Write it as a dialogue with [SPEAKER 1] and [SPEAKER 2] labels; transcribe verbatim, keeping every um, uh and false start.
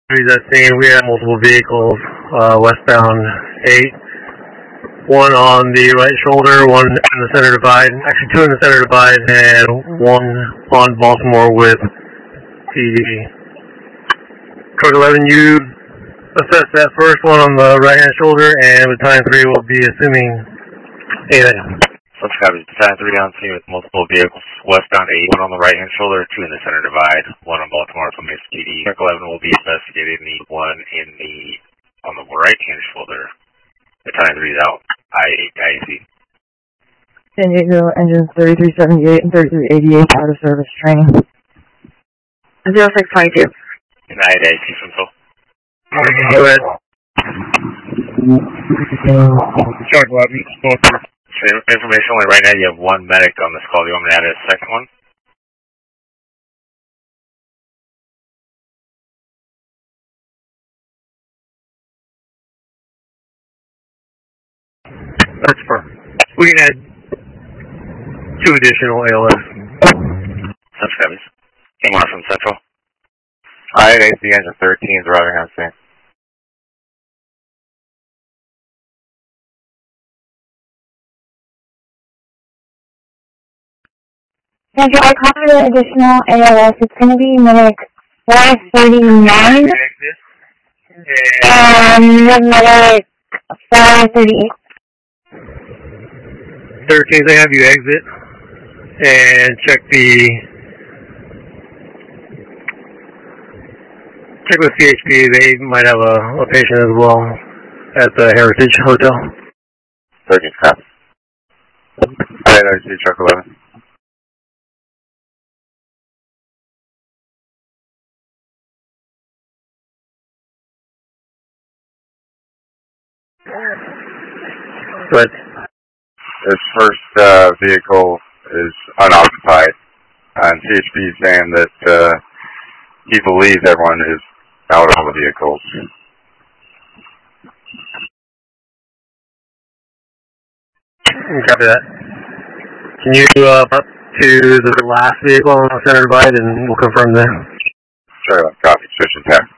[SPEAKER 1] That scene, we have multiple vehicles, uh, westbound eight. One on the right shoulder, one in the center divide, actually two in the center divide, and one on Baltimore with P D. Truck eleven, you assess that first one on the right-hand shoulder, and Battalion three will be assuming eight A M.
[SPEAKER 2] Let's have Battalion three on scene with multiple vehicles, westbound eight, one on the right-hand shoulder, two in the center divide, one on Baltimore from P D. Truck eleven will be investigating the one in the, on the right-hand shoulder. Battalion three is out. I eight, I C.
[SPEAKER 3] San Diego engines thirty-three seventy-eight and thirty-three eighty-eight out of service training. zero six twenty-two.
[SPEAKER 2] United I C Central.
[SPEAKER 1] Go ahead.
[SPEAKER 4] Chuck eleven,
[SPEAKER 2] So information only right now, you have one medic on this call. Do you want me to add a second one?
[SPEAKER 1] That's perfect. We can add two additional A L S.
[SPEAKER 2] That's Cubbies. Came on from Central.
[SPEAKER 5] I had A C engine thirteen, Rotherham scene.
[SPEAKER 6] Central, I copied an additional A L S. It's going to be medic four thirty-nine. Um, medic four thirty-eight.
[SPEAKER 1] thirteen, they have you exit and check the check with C H P. They might have a, a patient as well at the Heritage Hotel.
[SPEAKER 5] thirteen, crap. I had I C truck eleven.
[SPEAKER 1] But
[SPEAKER 5] this first uh, vehicle is unoccupied, and C H P is saying that uh, he believes everyone is out of the vehicles.
[SPEAKER 1] Copy that. Can you uh, up to the last vehicle on the center divide, and we'll confirm that.
[SPEAKER 5] Sure, copy. Switch attack.